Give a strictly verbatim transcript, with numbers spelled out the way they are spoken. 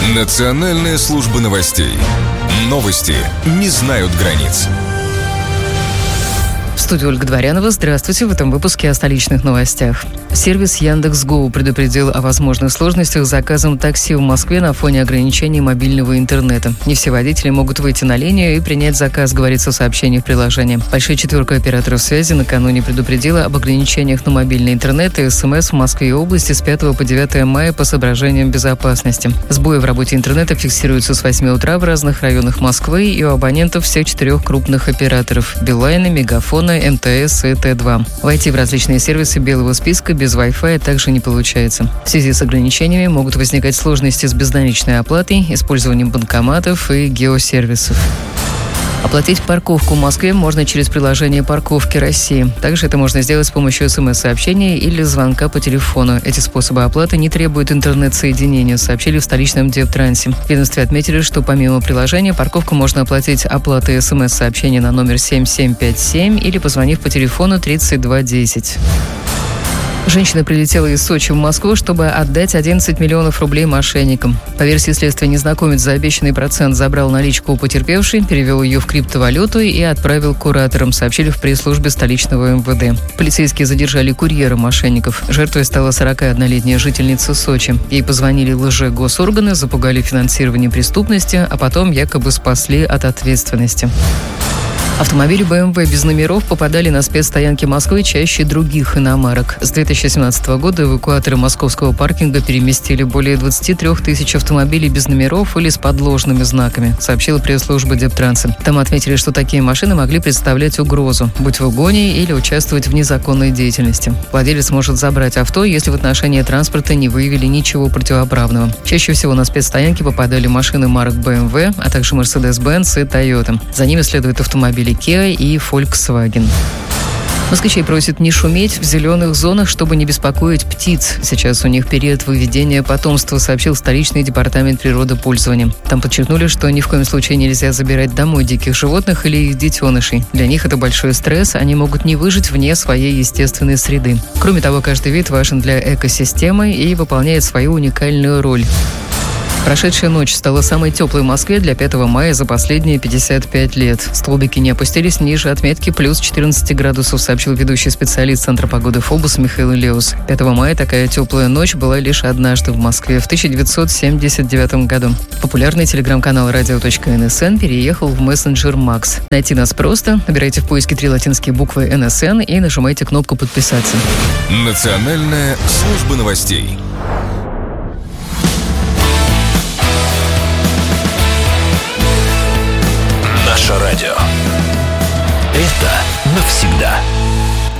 Национальная служба новостей. Новости не знают границ. В студии Ольга Дворянова. Здравствуйте. В этом выпуске о столичных новостях. Сервис Яндекс.Го предупредил о возможных сложностях с заказом такси в Москве на фоне ограничений мобильного интернета. Не все водители могут выйти на линию и принять заказ, говорится в сообщении в приложении. Большая четверка операторов связи накануне предупредила об ограничениях на мобильный интернет и СМС в Москве и области с пятого по девятое мая по соображениям безопасности. Сбои в работе интернета фиксируются с восьми утра в разных районах Москвы и у абонентов всех четырех крупных операторов – Билайна, Мегафона, эм тэ эс и тэ два. Войти в различные сервисы белого списка без Wi-Fi также не получается. В связи с ограничениями могут возникать сложности с безналичной оплатой, использованием банкоматов и геосервисов. Оплатить парковку в Москве можно через приложение «Парковки России». Также это можно сделать с помощью смс-сообщения или звонка по телефону. Эти способы оплаты не требуют интернет-соединения, сообщили в столичном Дептрансе. В ведомстве отметили, что помимо приложения парковку можно оплатить оплатой смс-сообщения на номер семь семь пять семь или позвонив по телефону тридцать два десять. Женщина прилетела из Сочи в Москву, чтобы отдать одиннадцать миллионов рублей мошенникам. По версии следствия, незнакомец за обещанный процент забрал наличку у потерпевшей, перевел ее в криптовалюту и отправил кураторам, сообщили в пресс-службе столичного эм вэ дэ. Полицейские задержали курьера мошенников. Жертвой стала сорокаоднолетняя жительница Сочи. Ей позвонили лже-госорганы, запугали финансирование преступности, а потом якобы спасли от ответственности. Автомобили бэ эм вэ без номеров попадали на спецстоянки Москвы чаще других иномарок. С две тысячи семнадцатого года эвакуаторы московского паркинга переместили более двадцать три тысячи автомобилей без номеров или с подложными знаками, сообщила пресс-служба Дептранса. Там отметили, что такие машины могли представлять угрозу, быть в угоне или участвовать в незаконной деятельности. Владелец может забрать авто, если в отношении транспорта не выявили ничего противоправного. Чаще всего на спецстоянки попадали машины марок бэ эм вэ, а также Mercedes-Benz и Toyota. За ними следуют автомобили Kia и Volkswagen. Москвичей просят не шуметь в зеленых зонах, чтобы не беспокоить птиц. Сейчас у них период выведения потомства, сообщил столичный департамент природопользования. Там подчеркнули, что ни в коем случае нельзя забирать домой диких животных или их детенышей. Для них это большой стресс, они могут не выжить вне своей естественной среды. Кроме того, каждый вид важен для экосистемы и выполняет свою уникальную роль. Прошедшая ночь стала самой теплой в Москве для пятого мая за последние пятьдесят пять лет. Столбики не опустились ниже отметки плюс четырнадцать градусов, сообщил ведущий специалист Центра погоды ФОБУС Михаил Леус. пятого мая такая теплая ночь была лишь однажды в Москве в тысяча девятьсот семьдесят девятом году. Популярный телеграм-канал радио точка эн эс эн переехал в мессенджер Макс. Найти нас просто. Набирайте в поиске три латинские буквы эн эс эн и нажимайте кнопку «Подписаться». Национальная служба новостей. Наше радио. Это навсегда.